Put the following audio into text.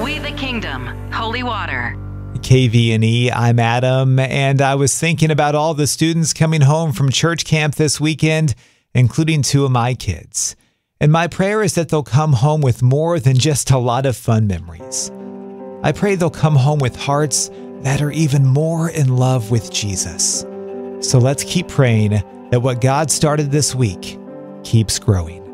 We the Kingdom, Holy Water. KVNE, I'm Adam, and I was thinking about all the students coming home from church camp this weekend, including two of my kids. And my prayer is that they'll come home with more than just a lot of fun memories. I pray they'll come home with hearts that are even more in love with Jesus. So let's keep praying that what God started this week keeps growing.